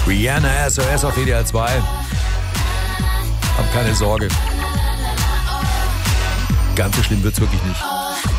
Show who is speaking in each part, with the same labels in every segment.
Speaker 1: Rihanna, SOS auf WDR 2. Hab keine Sorge. Ganz so schlimm wird's wirklich nicht.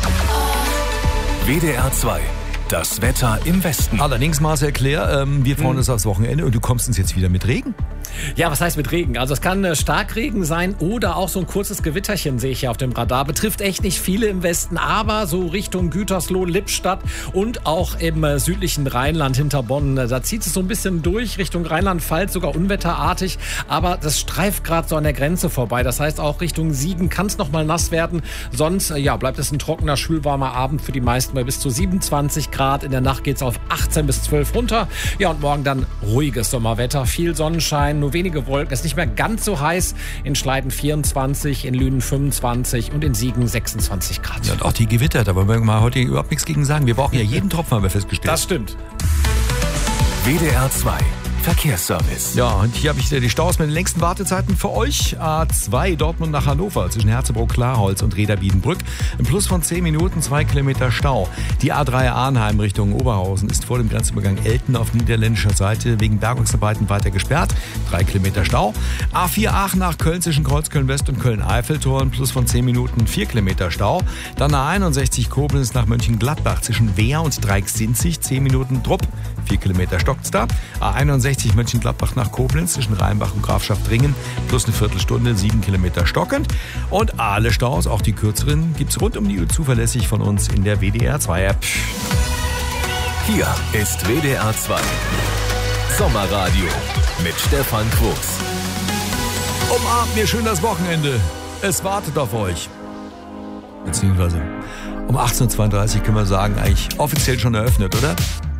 Speaker 2: WDR 2. Das Wetter im Westen.
Speaker 1: Allerdings, Marcel Claire, wir freuen uns aufs Wochenende und du kommst uns jetzt wieder mit Regen.
Speaker 3: Ja, was heißt mit Regen? Also es kann Starkregen sein oder auch so ein kurzes Gewitterchen, sehe ich hier auf dem Radar. Betrifft echt nicht viele im Westen, aber so Richtung Gütersloh, Lippstadt und auch im südlichen Rheinland hinter Bonn. Da zieht es so ein bisschen durch Richtung Rheinland-Pfalz, sogar unwetterartig. Aber das streift gerade so an der Grenze vorbei. Das heißt, auch Richtung Siegen kann es noch mal nass werden. Sonst bleibt es ein trockener, schwülwarmer Abend für die meisten bei bis zu 27 Grad. In der Nacht geht es auf 18 bis 12 runter. Ja, und morgen dann ruhiges Sommerwetter, viel Sonnenschein, nur wenige Wolken. Es ist nicht mehr ganz so heiß. In Schleiden 24, in Lünen 25 und in Siegen 26 Grad.
Speaker 1: Ja, und auch die Gewitter, da wollen wir mal heute überhaupt nichts gegen sagen. Wir brauchen ja jeden Tropfen, haben wir festgestellt.
Speaker 3: Das stimmt.
Speaker 2: WDR 2. Verkehrsservice.
Speaker 1: Ja, und hier habe ich die Staus mit den längsten Wartezeiten für euch. A2 Dortmund nach Hannover zwischen Herzebrook-Klarholz und Reda-Wiedenbrück. Ein Plus von 10 Minuten, 2 Kilometer Stau. Die A3 Arnheim Richtung Oberhausen ist vor dem Grenzübergang Elten auf niederländischer Seite wegen Bergungsarbeiten weiter gesperrt. 3 Kilometer Stau. A4 Aachen nach Köln zwischen Kreuzköln-West und Köln-Eiffeltor. Ein Plus von 10 Minuten, 4 Kilometer Stau. Dann A61 Koblenz nach Mönchengladbach zwischen Wehr und Dreiecksinzig. 10 Minuten Drupp. 4 Kilometer stockt's da. A61 Mönchengladbach nach Koblenz zwischen Rheinbach und Grafschaft-Dringen plus eine Viertelstunde, 7 Kilometer stockend. Und alle Staus, auch die kürzeren, gibt's rund um die Uhr zuverlässig von uns in der WDR 2 App.
Speaker 2: Hier ist WDR 2. Sommerradio mit Stefan Quuchs.
Speaker 1: Umarmt mir schön das Wochenende. Es wartet auf euch. Beziehungsweise um 18.32 Uhr können wir sagen, eigentlich offiziell schon eröffnet, oder?